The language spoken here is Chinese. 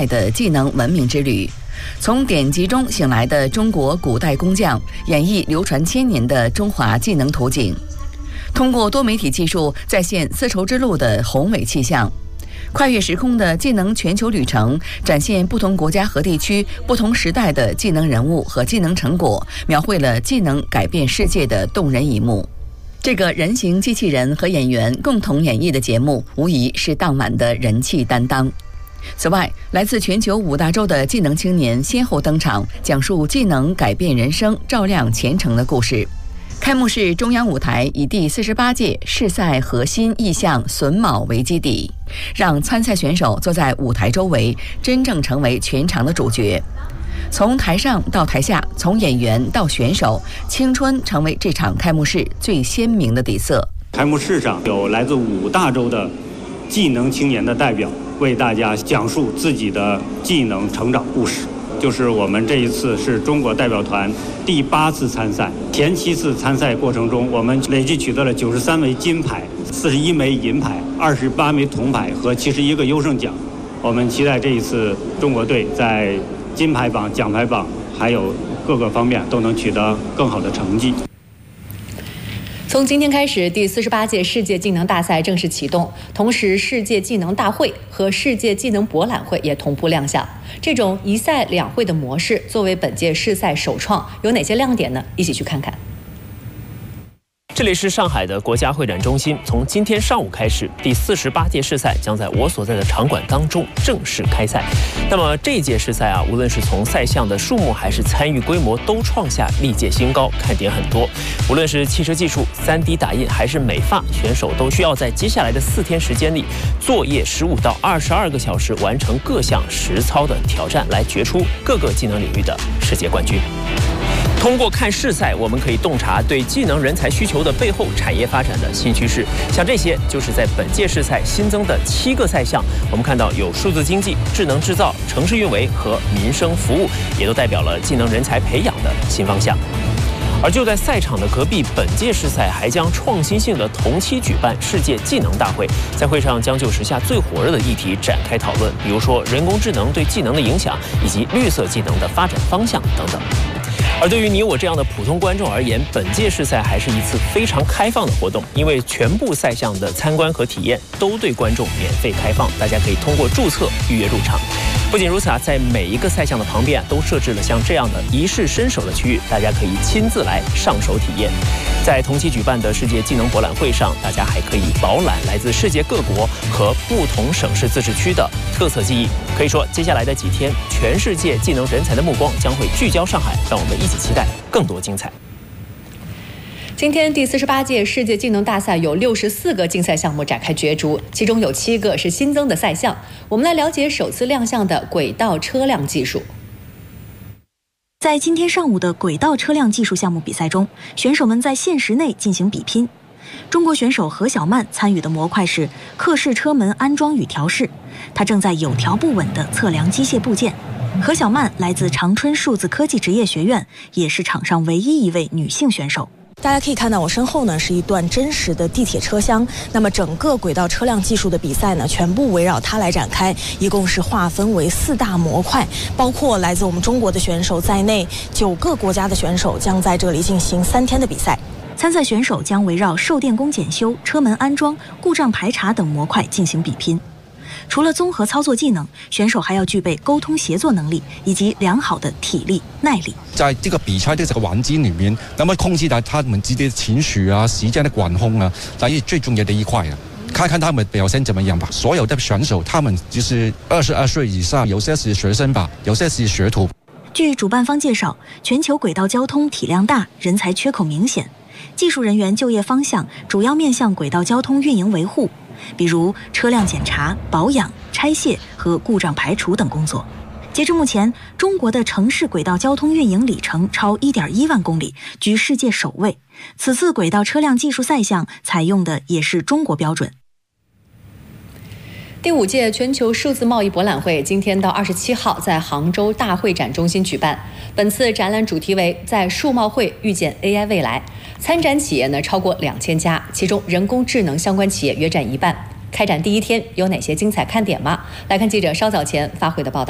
代的技能文明之旅。从典籍中醒来的中国古代工匠，演绎流传千年的中华技能图景，通过多媒体技术再现丝绸之路的宏伟气象。跨越时空的技能全球旅程，展现不同国家和地区、不同时代的技能人物和技能成果，描绘了技能改变世界的动人一幕。这个人形机器人和演员共同演绎的节目，无疑是当晚的人气担当。此外，来自全球5大洲的技能青年先后登场，讲述技能改变人生、照亮前程的故事。开幕式中央舞台以第48届世赛核心意象榫卯为基底，让参赛选手坐在舞台周围，真正成为全场的主角。从台上到台下，从演员到选手，青春成为这场开幕式最鲜明的底色。 开幕式上有来自5大洲的技能青年的代表，为大家讲述自己的技能成长故事。就是我们这一次是中国代表团第8次参赛，前7次参赛过程中，我们累计取得了93枚金牌、41枚银牌、28枚铜牌和71个优胜奖。我们期待这一次中国队在金牌榜、奖牌榜还有各个方面都能取得更好的成绩。 从今天开始，第48届世界技能大赛正式启动，同时世界技能大会和世界技能博览会也同步亮相。这种一赛两会的模式作为本届世赛首创，有哪些亮点呢？一起去看看。 这里是上海的国家会展中心，从今天上午开始，第48届世赛将在我所在的场馆当中正式开赛。那么这一届世赛无论是从赛项的数目还是参与规模，都创下历届新高，看点很多。无论是汽车技术、3D 打印还是美发，选手都需要在接下来的4天时间里，作业15到22个小时，完成各项实操的挑战，来决出各个技能领域的世界冠军。通过看世赛，我们可以洞察对技能人才需求的背后产业发展的新趋势。像这些就是在本届世赛新增的7个赛项，我们看到有数字经济、智能制造、城市运维和民生服务，也都代表了技能人才培养的新方向。而就在赛场的隔壁，本届世赛还将创新性的同期举办世界技能大会，在会上将就时下最火热的议题展开讨论，比如说人工智能对技能的影响，以及绿色技能的发展方向等等。而对于你我这样的普通观众而言，本届世赛还是一次非常开放的活动，因为全部赛项的参观和体验都对观众免费开放，大家可以通过注册预约入场。不仅如此在每一个赛项的旁边都设置了像这样的一试身手的区域，大家可以亲自来上手体验。在同期举办的世界技能博览会上，大家还可以饱览来自世界各国和不同省市自治区的特色技艺。可以说，接下来的几天，全世界技能人才的目光将会聚焦上海，让我们一起期待更多精彩。 今天第48届世界技能大赛有64个竞赛项目展开角逐，其中有7个是新增的赛项。我们来了解首次亮相的轨道车辆技术。 在今天上午的轨道车辆技术项目比赛中，选手们在限时内进行比拼。中国选手何小曼参与的模块是客式车门安装与调试，她正在有条不紊地测量机械部件。何小曼来自长春数字科技职业学院，也是场上唯一一位女性选手。 大家可以看到我身后呢是一段真实的地铁车厢，那么整个轨道车辆技术的比赛呢全部围绕它来展开，一共是划分为4大模块，包括来自我们中国的选手在内9个国家的选手将在这里进行3天的比赛。 参赛选手将围绕售电工检修、车门安装、故障排查等模块进行比拼。除了综合操作技能，选手还要具备沟通协作能力以及良好的体力耐力。 在这个比赛的这个环境里面，那么控制到他们自己的情绪时间的管控这是最重要的一块看看他们表现怎么样吧。所有的选手他们就是22岁以上，有些是学生吧，有些是学徒。 据主办方介绍，全球轨道交通体量大，人才缺口明显，技术人员就业方向主要面向轨道交通运营维护，比如车辆检查、保养、拆卸和故障排除等工作。截至目前，中国的城市轨道交通运营里程超1.1万公里，居世界首位。此次轨道车辆技术赛项采用的也是中国标准。 第5届全球数字贸易博览会今天到27号在杭州大会展中心举办。本次展览主题为在数贸会遇见 AI 未来，参展企业超过2000家，其中人工智能相关企业约占1半。开展第1天有哪些精彩看点吗？来看记者稍早前发回的报道。